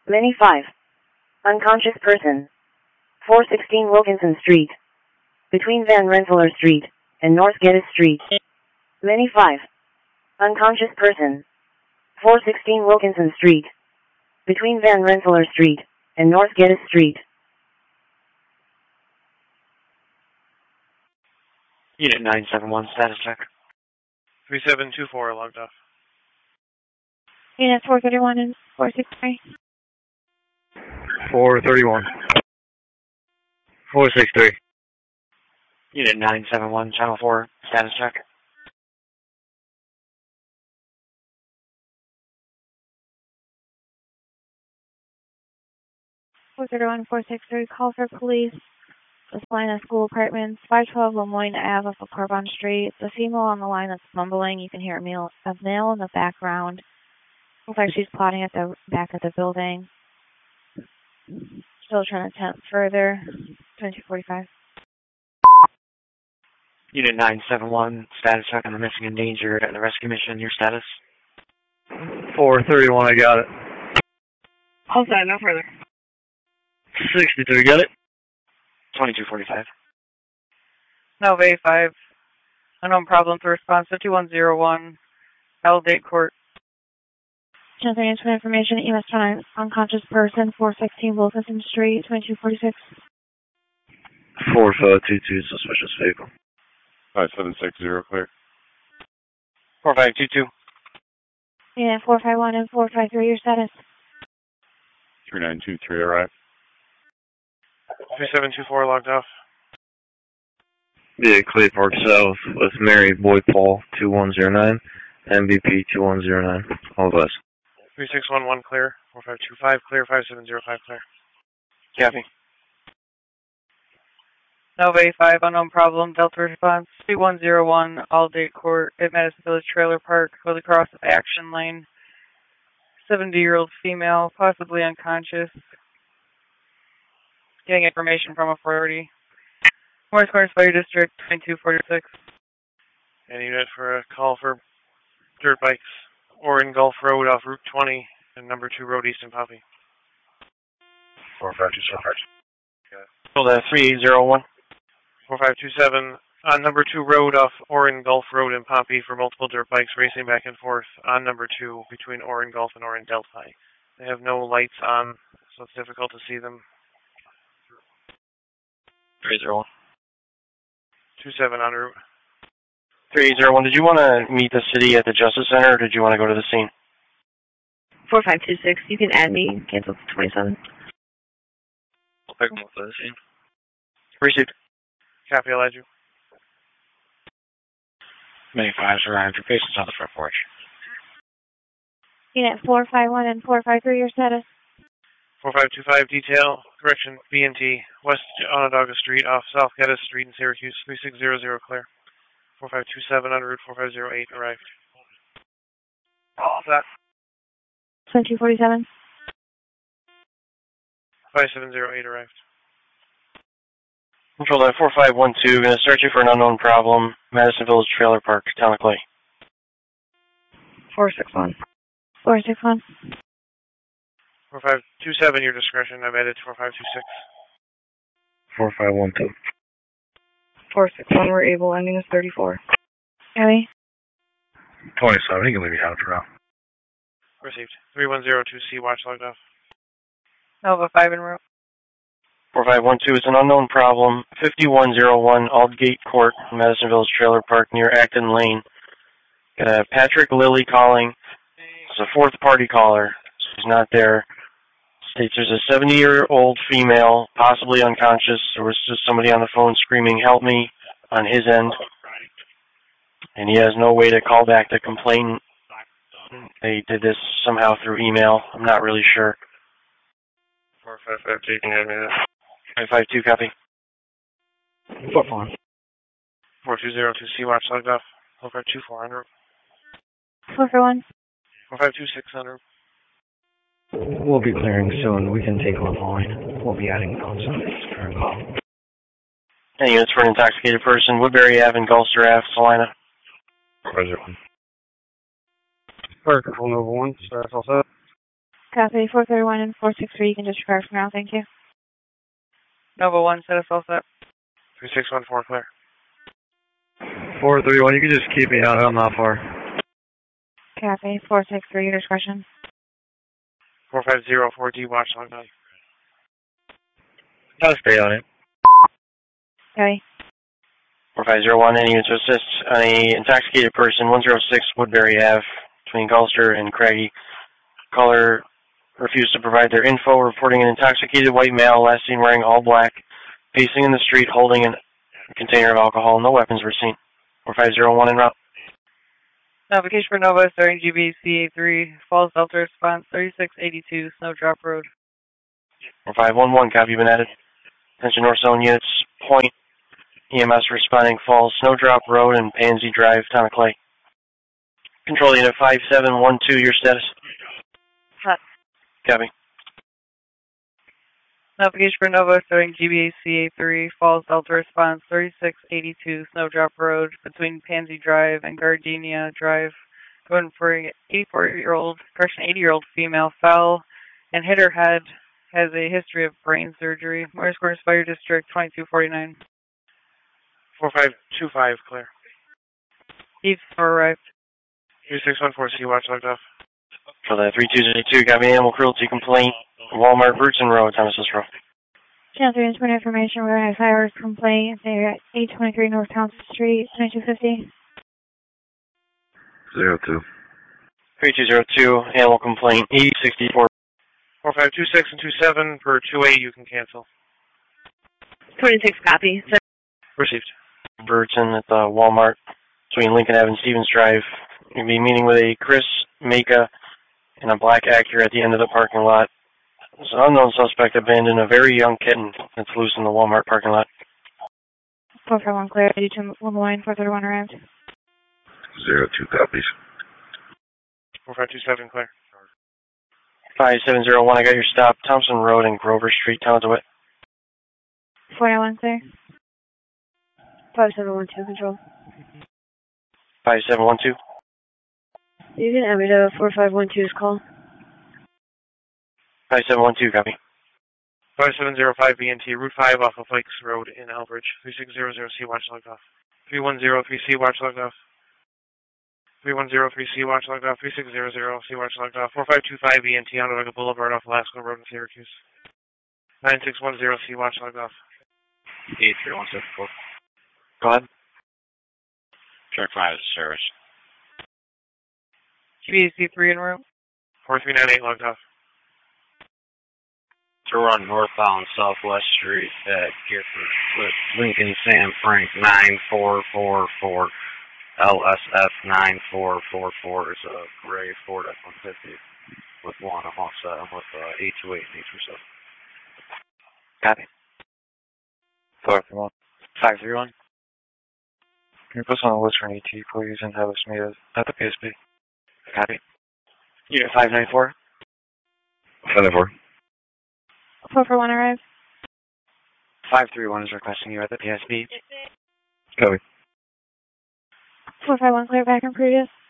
Many 5. Unconscious person. 416 Wilkinson Street. Between Van Rensselaer Street and North Geddes Street. Many 5. Unconscious person. 416 Wilkinson Street. Between Van Rensselaer Street and North Geddes Street. Unit 971, status check. 3724 logged off. Unit 431 and 463. 431. 463. Unit 971, channel 4, status check. (431) 463, call for police. This line of school apartments, 512 Lemoyne Ave off of Corbin Street. It's a female on the line that's mumbling. You can hear a male in the background. Looks like she's plotting at the back of the building. Still trying to attempt further. 2245. Unit 971, status check on the missing and endangered and the rescue mission. Your status? 431, I got it. Hold on, no further. 63, got it? 2245. No, A5. Unknown problem to response 5101. Aldate Court. Just answer information. EMS 29, unconscious person, 416 Wilkinson Street, 2246. 4522, suspicious vehicle. 5760, clear. 4522. Yeah, 451 and 453, your status. 3923, arrive. 3724 logged off. Yeah, Clay Park South with Mary Boyd Paul 2109, MVP 2109. All of us. 3611 clear. 4525 clear. 5705 clear. Copy. No, A5, unknown problem, Delta response 2101, Aldate Court at Madison Village Trailer Park, goes across the action lane. 70-year-old female, possibly unconscious. Getting information from authority. Morris Corners Fire District, 2246. And unit for a call for dirt bikes. Oregon Gulf Road off Route 20 and number 2 Road East in Poppy. 4527. Hold that 3801. 4527 on number 2 Road off Oregon Gulf Road in Poppy for multiple dirt bikes racing back and forth on number 2 between Oregon Gulf and Oregon Delphi. They have no lights on, so it's difficult to see them. 301. 27 en route. 3801, did you want to meet the city at the Justice Center, or did you want to go to the scene? 4526, you can add me, cancel 27. I'll pick them up to the scene. Received. Copy, I'll add you. Many 5s arrived. Your patient's on the front porch. Unit 451 and 453, your status. 4525 detail, correction, B&T, West Onondaga Street off South Geddes Street in Syracuse, 3600 clear. 4527 en route, 4508 arrived. All of that. 2247. 5708 arrived. Control that 4512, going to search you for an unknown problem. Madison Village Trailer Park, Town of Clay. 461. 461. 4527, your discretion. I've added 4526. 4512. 461, we're able, ending is 34. Abby? 27, he can leave you out for now. Received. 3102C, watch logged off. Nova 5 en route. 4512 is an unknown problem. 5101 Aldgate Court, Madison Village Trailer Park near Acton Lane. Got a Patrick Lilly calling. It's a fourth party caller. She's not there. States there's a 70-year-old female, possibly unconscious. There was just somebody on the phone screaming, "Help me," on his end. And he has no way to call back the complainant. They did this somehow through email. I'm not really sure. 4552, you can add me that. 552, copy. 4202C, watch logged off. 4524 en route. 441. 4526 en route. We'll be clearing soon. We can take on line. We'll be adding phones on this current call. Any units for an intoxicated person, Woodbury Ave and Gulfster Ave, Salina. Roger 1. Fire Control Nova 1, status all set. Copy. 431 and 463, you can disregard for now. Thank you. Nova 1, set us all set. 3614 clear. 431, you can just keep me out. I'm not far. Copy. 463, your discretion. 4504D, watch log now. I'll stay on it. Copy. 4501, any unit to assist on a intoxicated person, 106 Woodbury Ave, between Gulster and Craggy. Caller refused to provide their info, reporting an intoxicated white male, last seen wearing all black, pacing in the street, holding a container of alcohol. No weapons were seen. 4501 en route. Notification for Nova, starting GBCA3, Falls Delta response, 3682 Snowdrop Road. 4511, copy been added. Attention North Zone units, point. EMS responding, Falls, Snowdrop Road and Pansy Drive, Town of Clay. Control unit 5712, your status? Hot. Copy. Notification for Nova, starting GBCA3, Falls Delta response, 3682 Snowdrop Road, between Pansy Drive and Gardenia Drive. Going for an 80-year-old female fell and hit her head. Has a history of brain surgery. Morris Corners Fire District 2249. 4525 clear. East arrived. 3614C, watch logged off. For the 3202, copy animal cruelty complaint, Walmart, Bruton Road, Thomas Road. Channel 3 instrument information regarding a fireworks complaint. They're at 823 North Townsend Street, 2250. 02. 3202, animal complaint, 8064. 4526 and 27 per 28, you can cancel. 26 copy. Received. Bruton at the Walmart, between Lincoln Ave and Stevens Drive. You'll be meeting with a Chris Maka in a black Acura at the end of the parking lot. There's an unknown suspect abandoned a very young kitten that's loose in the Walmart parking lot. 451 clear. 82 Lemoyne, 431 arrived. 02 copies. 4527 clear. 5701, I got your stop. Thompson Road and Grover Street, Town of DeWitt. 491 clear. 5712 control. 5712. You can add me to 4512's call. 5712, copy. 5705 BNT, Route 5 off of Lakes Road in Elbridge. 3600C, watch logged off. 3103C, watch logged off. 3103C, watch logged off. 3600C, watch logged off. 4525 BNT, Onondaga Boulevard off Alaska Road in Syracuse. 9610C, watch logged off. 83174. Go ahead. Track 5 is service. GBC3 en route. 4398 logged off. To run northbound Southwest Street at Gifford with Lincoln Sam Frank 9444. LSF 9444 is a gray Ford F-150 with one. I'm all set. I'm with 828 needs for stuff. Copy. 531. 531. Can you put us on the list for an ET, please, and have us meet at the PSP? Copy. Unit 594. 594. 441 arrived. 531 is requesting you at the PSP. Copy. 451 clear back in previous.